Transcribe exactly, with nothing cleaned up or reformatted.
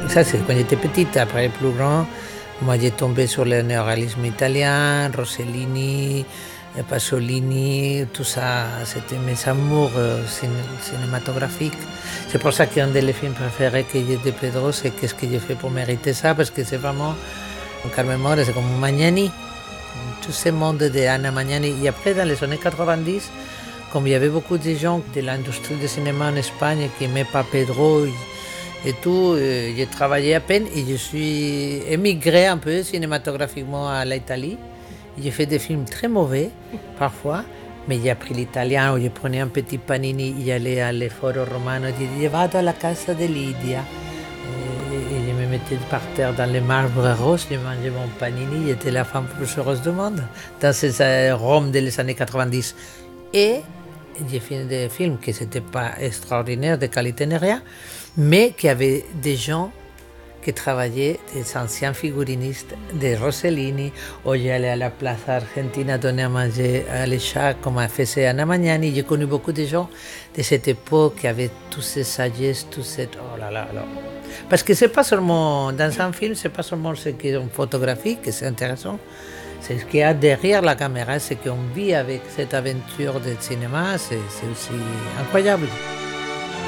Ça, c'est quand j'étais petite. Après, plus grand, moi, j'ai tombé sur le néoréalisme italien, Rossellini, Pasolini, tout ça. C'était mes amours euh, cinématographiques. C'est pour ça qu'un des films préférés que j'ai de Pedro, c'est Qu'est-ce que j'ai fait pour mériter ça, parce que c'est vraiment, Carmen Maura, c'est comme Magnani, tout ce monde de Anna Magnani. Et après, dans les années quatre-vingt-dix, comme il y avait beaucoup de gens de l'industrie du cinéma en Espagne qui n'aimaient pas Pedro et tout, euh, j'ai travaillé à peine et je suis émigré un peu cinématographiquement à l'Italie. J'ai fait des films très mauvais, parfois, mais j'ai appris l'italien, où je prenais un petit panini, j'allais à l'Foro Romano, je disais, vado alla casa de Lidia. Et, et je me mettais par terre dans les marbres roses, je mangeais mon panini, j'étais la femme plus heureuse du monde, dans ces euh, Rome des années quatre-vingt-dix. Et j'ai fait des films qui n'étaient pas extraordinaires, de qualité ni rien, mais qui avaient des gens qui travaillaient, des anciens figurinistes, des Rossellini, où j'allais à la Plaza Argentina donner à manger à les chats, comme a fait Anna Magnani. J'ai connu beaucoup de gens de cette époque qui avaient toutes ces sagesses, tout cette... Oh là là là. Parce que c'est pas seulement, dans un film, c'est pas seulement ce qui est photographique, que c'est intéressant, c'est ce qu'il y a derrière la caméra, c'est qu'on vit avec cette aventure de cinéma, c'est aussi incroyable.